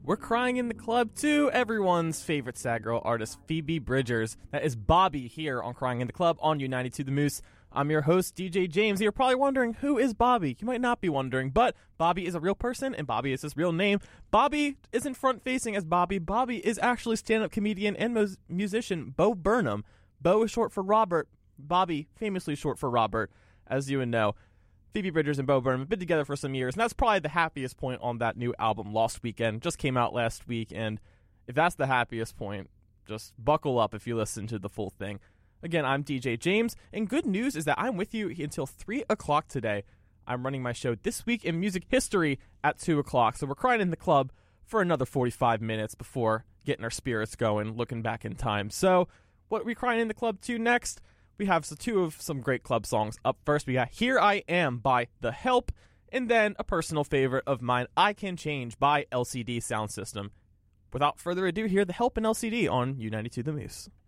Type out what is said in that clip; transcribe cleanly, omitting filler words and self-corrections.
We're crying in the club to everyone's favorite sad girl artist, Phoebe Bridgers. That is Bobby here on Crying in the Club on U92 The Moose. I'm your host, DJ James. You're probably wondering, who is Bobby? You might not be wondering, but Bobby is a real person, and Bobby is his real name. Bobby isn't front-facing as Bobby. Bobby is actually stand-up comedian and musician Bo Burnham. Bo is short for Robert. Bobby, famously short for Robert, as you would know. Phoebe Bridgers and Bo Burnham have been together for some years, and that's probably the happiest point on that new album, Lost Weekend. Just came out last week, and if that's the happiest point, just buckle up if you listen to the full thing. Again, I'm DJ James, and good news is that I'm with you until 3 o'clock today. I'm running my show This Week in Music History at 2 o'clock, so we're crying in the club for another 45 minutes before getting our spirits going, looking back in time. So, what are we crying in the club to next? We have two of some great club songs. Up first, we got Here I Am by The Help, and then a personal favorite of mine, I Can Change by LCD Sound System. Without further ado, hear The Help and LCD on U92 The Moose.